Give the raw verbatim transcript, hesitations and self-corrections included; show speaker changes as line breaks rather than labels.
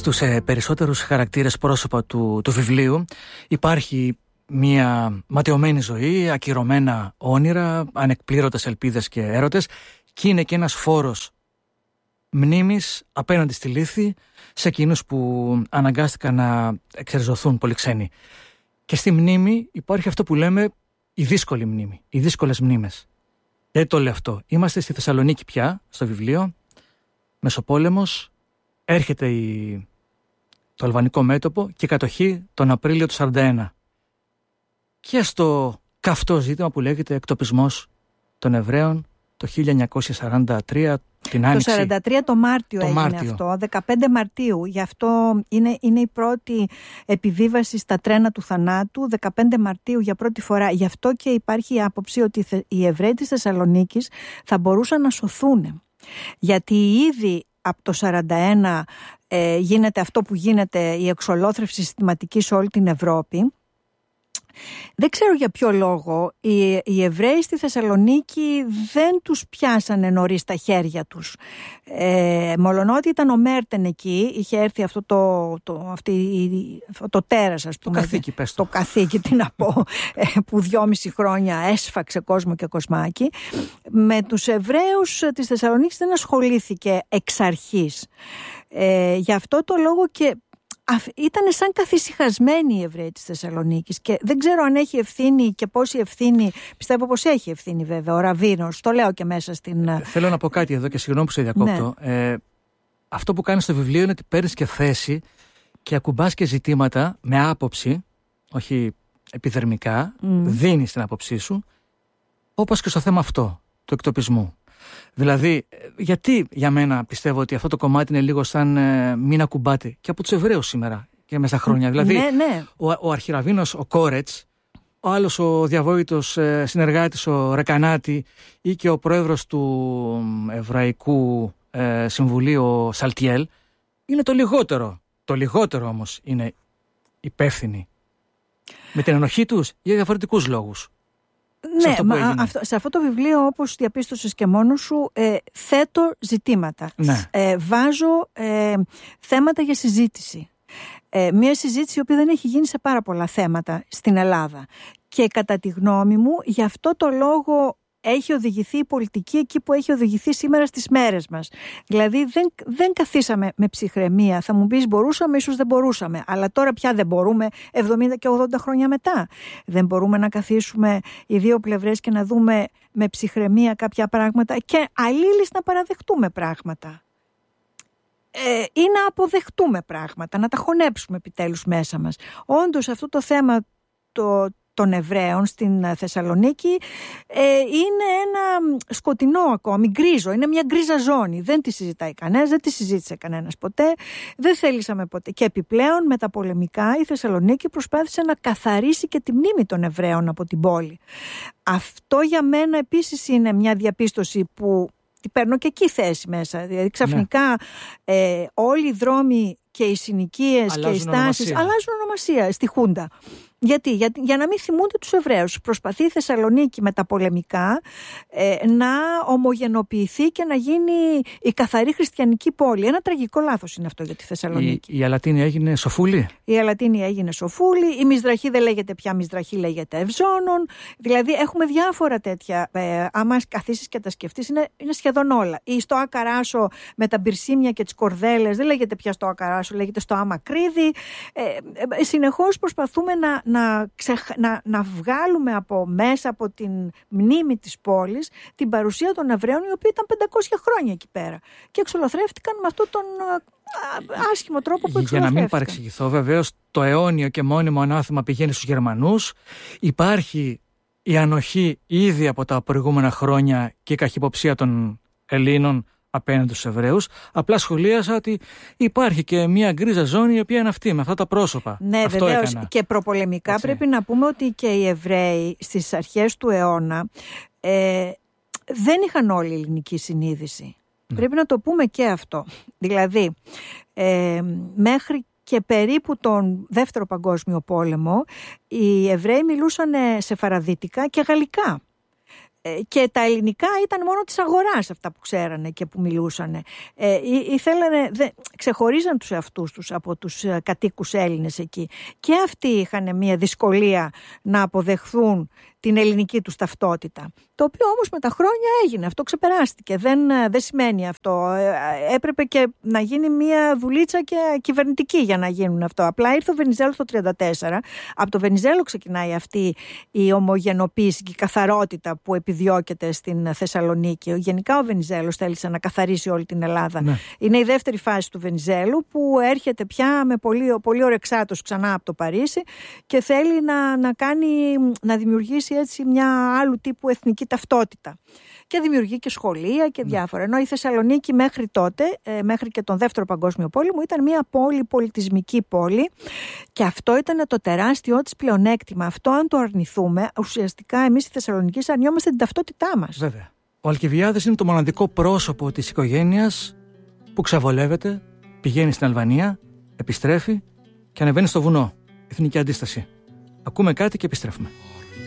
Στους ε, περισσότερους χαρακτήρες πρόσωπα του, του βιβλίου υπάρχει μια ματαιωμένη ζωή, ακυρωμένα όνειρα, ανεκπλήρωτες ελπίδες και έρωτες, και είναι και ένας φόρος μνήμης απέναντι στη λύθη σε εκείνους που αναγκάστηκαν να εξερζωθούν πολύ ξένοι. Και στη μνήμη υπάρχει αυτό που λέμε η δύσκολη μνήμη, οι δύσκολες μνήμες. Δεν το λέω αυτό. Είμαστε στη Θεσσαλονίκη πια, στο βιβλίο, Μεσοπόλεμος, έρχεται η... το αλβανικό μέτωπο και η κατοχή τον Απρίλιο του σαράντα ένα. Και στο καυτό ζήτημα που λέγεται εκτοπισμός των Εβραίων το χίλια εννιακόσια σαράντα τρία, την Άνοιξη.
Το σαράντα τρία το Μάρτιο
το
έγινε
Μάρτιο.
αυτό, δεκαπέντε Μαρτίου. Γι' αυτό είναι, είναι η πρώτη επιβίβαση στα τρένα του θανάτου, δεκαπέντε Μαρτίου για πρώτη φορά. Γι' αυτό και υπάρχει η άποψη ότι οι Εβραίοι της Θεσσαλονίκης θα μπορούσαν να σωθούν. Γιατί ήδη από το σαράντα ένα ε, γίνεται αυτό που γίνεται, η εξολόθρευση συστηματική σε όλη την Ευρώπη. Δεν ξέρω για ποιο λόγο οι, οι Εβραίοι στη Θεσσαλονίκη δεν τους πιάσανε νωρίς τα χέρια τους. Ε, μολονότι ήταν ο Μέρτεν εκεί, είχε έρθει αυτό το, το, αυτή, αυτό το τέρας, ας πούμε,
το καθήκη, πες το.
το καθήκη, τι να πω, που δυόμιση χρόνια έσφαξε κόσμο και κοσμάκι. Με τους Εβραίους της Θεσσαλονίκης δεν ασχολήθηκε εξ αρχής. Ε, γι' αυτό το λόγο και ήταν σαν καθησυχασμένοι οι Εβραίοι της Θεσσαλονίκης και δεν ξέρω αν έχει ευθύνη και πόση ευθύνη, πιστεύω πως έχει ευθύνη βέβαια ο Ραβίνος, το λέω και μέσα στην...
Θέλω να πω κάτι εδώ και συγγνώμη που σε διακόπτω. Ναι. Ε, αυτό που κάνεις στο βιβλίο είναι ότι παίρνεις και θέση και ακουμπάς και ζητήματα με άποψη, όχι επιδερμικά, mm. δίνεις την άποψή σου, όπως και στο θέμα αυτό του εκτοπισμού. Δηλαδή, γιατί για μένα πιστεύω ότι αυτό το κομμάτι είναι λίγο σαν ε, μην ακουμπάτε και από τους Εβραίους σήμερα και μέσα στα χρόνια. Δηλαδή,
ναι, ναι.
Ο, ο αρχιραβίνος ο Κόρετς, ο άλλος ο διαβόητος ε, συνεργάτης ο Ρεκανάτη ή και ο πρόεδρος του Εβραϊκού ε, Συμβουλίου ο Σαλτιέλ είναι το λιγότερο. Το λιγότερο όμως είναι υπεύθυνοι με την ενοχή τους για διαφορετικούς λόγους.
Ναι, αυτό μα, αυτό, σε αυτό το βιβλίο, όπως διαπίστωσες και μόνος σου, ε, θέτω ζητήματα.
Ναι.
Ε, βάζω ε, θέματα για συζήτηση. Ε, μια συζήτηση η οποία δεν έχει γίνει σε πάρα πολλά θέματα στην Ελλάδα. Και κατά τη γνώμη μου, γι' αυτό το λόγο έχει οδηγηθεί η πολιτική εκεί που έχει οδηγηθεί σήμερα στις μέρες μας. Δηλαδή δεν, δεν καθίσαμε με ψυχραιμία. Θα μου πεις μπορούσαμε, ίσως δεν μπορούσαμε. Αλλά τώρα πια δεν μπορούμε εβδομήντα και ογδόντα χρόνια μετά. Δεν μπορούμε να καθίσουμε οι δύο πλευρές και να δούμε με ψυχραιμία κάποια πράγματα και αλλήλεις να παραδεχτούμε πράγματα. Ε, ή να αποδεχτούμε πράγματα, να τα χωνέψουμε επιτέλους μέσα μας. Όντως αυτό το θέμα το των Εβραίων στην Θεσσαλονίκη ε, είναι ένα σκοτεινό ακόμη, γκρίζο, είναι μια γκρίζα ζώνη. Δεν τη συζητάει κανένας, δεν τη συζήτησε κανένας ποτέ, δεν θέλησαμε ποτέ. Και επιπλέον με τα πολεμικά η Θεσσαλονίκη προσπάθησε να καθαρίσει και τη μνήμη των Εβραίων από την πόλη. Αυτό για μένα επίσης είναι μια διαπίστωση που τη παίρνω και εκεί θέση μέσα. Δηλαδή ξαφνικά ναι. ε, όλοι οι δρόμοι και οι συνοικίες και οι στάσεις αλλάζουν ονομασία στη Χούντα. Γιατί, για, για να μην θυμούνται τους Εβραίους. Προσπαθεί η Θεσσαλονίκη με τα πολεμικά ε, να ομογενοποιηθεί και να γίνει η καθαρή χριστιανική πόλη. Ένα τραγικό λάθος είναι αυτό για τη Θεσσαλονίκη.
Η, η Αλατίνη έγινε Σοφούλη.
Η Αλατίνη έγινε Σοφούλη. Η Μισδραχή δεν λέγεται πια Μισδραχή, λέγεται Ευζώνων. Δηλαδή έχουμε διάφορα τέτοια. Ε, άμα καθίσεις και τα σκεφτείς, είναι, είναι σχεδόν όλα. Ή στο Ακαράσο με τα μπυρσίμια και τις κορδέλες, δεν λέγεται πια στο Ακαράσο, λέγεται στο Αμακρίδι. Ε, ε, συνεχώς προσπαθούμε να. Να, ξεχ... να, να βγάλουμε από μέσα από την μνήμη της πόλης την παρουσία των Εβραίων, οι οποίοι ήταν πεντακόσια χρόνια εκεί πέρα και εξολοθρεύτηκαν με αυτόν τον α, άσχημο τρόπο που εξολοθρεύτηκαν.
Για να μην παρεξηγηθώ, βεβαίως το αιώνιο και μόνιμο ανάθεμα πηγαίνει στους Γερμανούς. Υπάρχει η ανοχή ήδη από τα προηγούμενα χρόνια και η καχυποψία των Ελλήνων απέναντι στους Εβραίους. Απλά σχολίασα ότι υπάρχει και μια γκρίζα ζώνη η οποία είναι αυτή, με αυτά τα πρόσωπα.
Ναι,
αυτό
βεβαίως.
Έκανα.
Και προπολεμικά
έτσι.
Πρέπει να πούμε ότι και οι Εβραίοι στις αρχές του αιώνα ε, δεν είχαν όλη ελληνική συνείδηση. Mm. Πρέπει να το πούμε και αυτό. Δηλαδή, ε, μέχρι και περίπου τον Δεύτερο Παγκόσμιο Πόλεμο, οι Εβραίοι μιλούσαν σεφαραδίτικα και γαλλικά. Και τα ελληνικά ήταν μόνο της αγοράς αυτά που ξέρανε και που μιλούσανε. Ε, ή, ή θέλανε, δε, ξεχωρίζαν τους εαυτούς τους από τους κατοίκους Έλληνες εκεί. Και αυτοί είχαν μια δυσκολία να αποδεχθούν την ελληνική τους ταυτότητα. Το οποίο όμως με τα χρόνια έγινε, αυτό ξεπεράστηκε. Δεν, δεν σημαίνει αυτό. Έπρεπε και να γίνει μια δουλίτσα και κυβερνητική για να γίνουν αυτό. Απλά ήρθε ο Βενιζέλος το τριάντα τέσσερα. Από το Βενιζέλο ξεκινάει αυτή η ομογενοποίηση και η καθαρότητα που επιδιώκεται στην Θεσσαλονίκη. Γενικά ο Βενιζέλος θέλησε να καθαρίσει όλη την Ελλάδα. Ναι. Είναι η δεύτερη φάση του Βενιζέλου που έρχεται πια με πολύ, πολύ ορεξάτος ξανά από το Παρίσι και θέλει να, να, κάνει, να δημιουργήσει έτσι μια άλλου τύπου εθνική ταυτότητα. Και δημιουργεί και σχολεία και διάφορα. Ενώ η Θεσσαλονίκη μέχρι τότε, μέχρι και τον Δεύτερο Παγκόσμιο Πόλεμο, ήταν μια πόλη, πολιτισμική πόλη, και αυτό ήταν το τεράστιο της πλεονέκτημα. Αυτό, αν το αρνηθούμε, ουσιαστικά εμείς στη Θεσσαλονίκη αρνιόμαστε την ταυτότητά μας.
Βέβαια. Ο Αλκιβιάδης είναι το μοναδικό πρόσωπο της οικογένειας που ξαβολεύεται, πηγαίνει στην Αλβανία, επιστρέφει και ανεβαίνει στο βουνό. Εθνική αντίσταση. Ακούμε κάτι και επιστρέφουμε.